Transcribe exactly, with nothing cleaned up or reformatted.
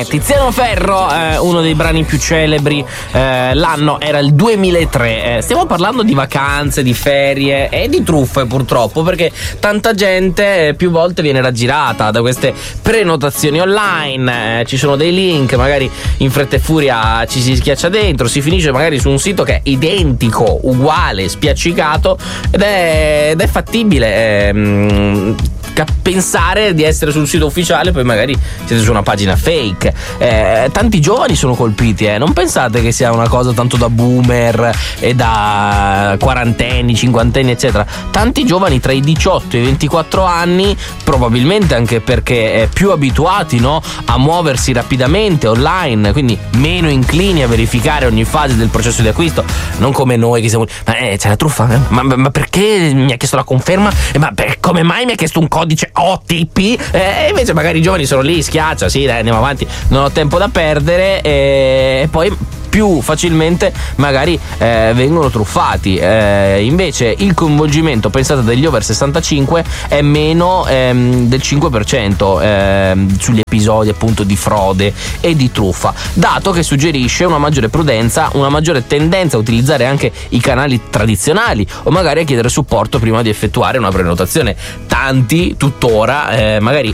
me. Tiziano Ferro, eh, uno dei brani più celebri, eh, l'anno era il duemilatré. Eh, stiamo parlando di vacanze, di ferie e di truffe, purtroppo, perché tanta gente eh, più volte viene raggirata da queste prenotazioni online. Eh, ci sono dei link, magari in fretta e furia ci si schiaccia dentro, si finisce magari su un sito che è identico, uguale, spiaccicato, ed è, ed è fattibile ehm, pensare di essere sul sito ufficiale, poi magari siete su una pagina fake. Eh, tanti giovani sono colpiti, eh. Non pensate che sia una cosa tanto da boomer e da quarantenni, cinquantenni, eccetera. Tanti giovani tra i diciotto e i ventiquattro anni, probabilmente anche perché eh, più abituati, no, a muoversi rapidamente online, quindi meno inclini a verificare ogni fase del processo di acquisto, non come noi che siamo ma eh, c'è la truffa? Eh? Ma, ma, ma perché mi ha chiesto la conferma? Eh, ma per, come mai mi ha chiesto un codice O T P? Eh, invece magari i giovani sono lì, schiaccia, sì dai, andiamo avanti, non ho tempo da perdere, e, e poi più facilmente magari eh, vengono truffati. Eh, invece il coinvolgimento, pensate, degli over sessantacinque è meno ehm, del cinque per cento ehm, sugli episodi appunto di frode e di truffa, dato che suggerisce una maggiore prudenza, una maggiore tendenza a utilizzare anche i canali tradizionali o magari a chiedere supporto prima di effettuare una prenotazione. Tanti tuttora eh, magari